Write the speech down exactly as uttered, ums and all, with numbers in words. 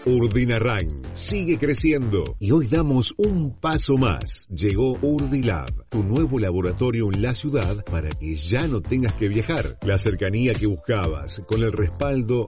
Urdinarrain sigue creciendo y hoy damos un paso más. Llegó Urdilab, tu nuevo laboratorio en la ciudad para que ya no tengas que viajar. La cercanía que buscabas con el respaldo